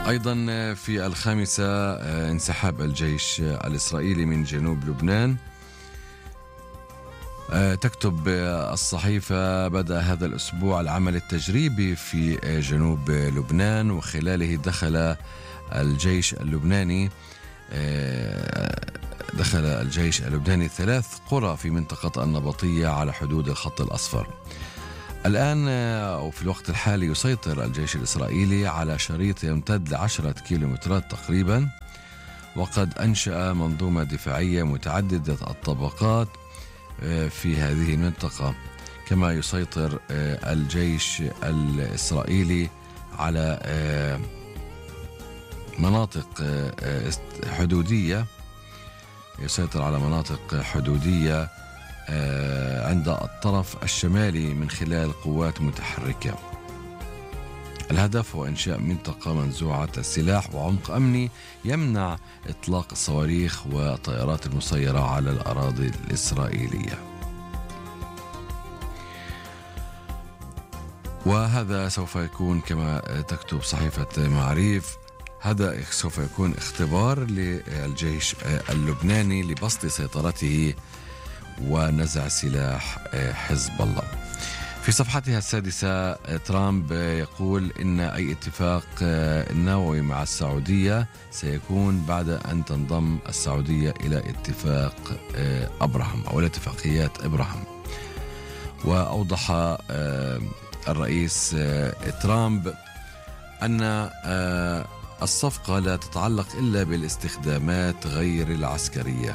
أيضا في الخامسة انسحاب الجيش الإسرائيلي من جنوب لبنان. تكتب الصحيفة: بدأ هذا الأسبوع العمل التجريبي في جنوب لبنان، وخلاله دخل الجيش اللبناني 3 قرى في منطقة النبطية على حدود الخط الأصفر. الآن وفي الوقت الحالي يسيطر الجيش الإسرائيلي على شريط يمتد ل10 كيلومترات تقريبا، وقد أنشأ منظومة دفاعية متعددة الطبقات في هذه المنطقة. كما يسيطر الجيش الإسرائيلي على مناطق حدودية، عند الطرف الشمالي من خلال قوات متحركة. الهدف هو إنشاء منطقة منزوعة السلاح وعمق أمني يمنع إطلاق الصواريخ والطائرات المسيرة على الأراضي الإسرائيلية. وهذا سوف يكون كما تكتب صحيفة معاريف، هذا سوف يكون اختبار للجيش اللبناني لبسط سيطرته ونزع سلاح حزب الله. في صفحتها السادسة ترامب يقول إن أي اتفاق نووي مع السعودية سيكون بعد أن تنضم السعودية إلى اتفاق أبراهام أو اتفاقيات إبراهام. وأوضح الرئيس ترامب أن الصفقة لا تتعلق إلا بالاستخدامات غير العسكرية،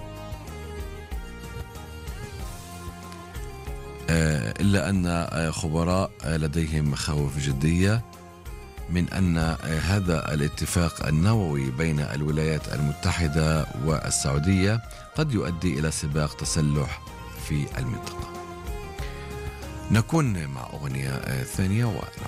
إلا أن خبراء لديهم مخاوف جدية من أن هذا الاتفاق النووي بين الولايات المتحدة والسعودية قد يؤدي إلى سباق تسلح في المنطقة. نكون مع أغنية ثانية ونعود.